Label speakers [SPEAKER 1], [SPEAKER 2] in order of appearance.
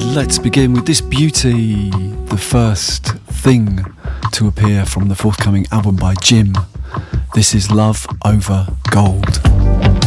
[SPEAKER 1] let's begin with this beauty, the first thing to appear from the forthcoming album by Jim. This is Love Over Gold.